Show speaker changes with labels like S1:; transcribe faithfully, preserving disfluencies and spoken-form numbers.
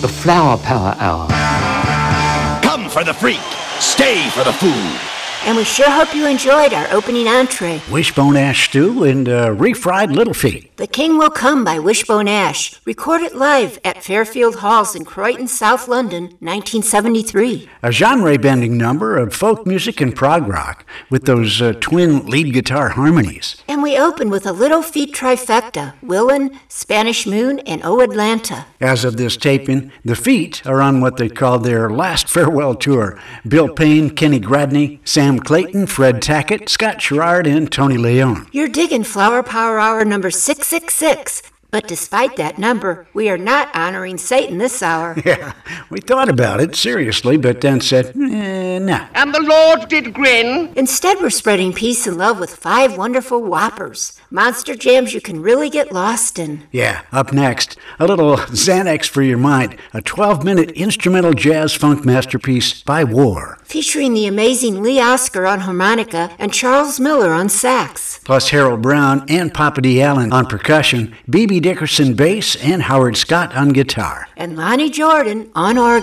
S1: the Flower Power Hour.
S2: Come for the freak, stay for the food.
S3: And we sure hope you enjoyed our opening entree.
S4: Wishbone ash stew and uh, refried little feet.
S3: The King Will Come by Wishbone Ash, recorded live at Fairfield Halls in Croydon, South London, nineteen seventy-three.
S4: A genre-bending number of folk music and prog rock with those uh, twin lead guitar harmonies.
S3: And we open with a Little Feat trifecta, Willin, Spanish Moon, and O Atlanta.
S4: As of this taping, the Feet are on what they call their last farewell tour. Bill Payne, Kenny Gradney, Sam Clayton, Fred Tackett, Scott Sherrard, and Tony Leone.
S3: You're digging Flower Power Hour number six six six. But despite that number, we are not honoring Satan this hour.
S4: Yeah, we thought about it seriously, but then said, eh, nah.
S5: And the Lord did grin.
S3: Instead, we're spreading peace and love with five wonderful whoppers. Monster jams you can really get lost in.
S4: Yeah, up next, a little Xanax for your mind, a twelve-minute instrumental jazz funk masterpiece by War.
S3: Featuring the amazing Lee Oscar on harmonica and Charles Miller on sax.
S4: Plus Harold Brown and Papa D. Allen on percussion, B B Dickerson bass, and Howard Scott on guitar.
S3: And Lonnie Jordan on organ.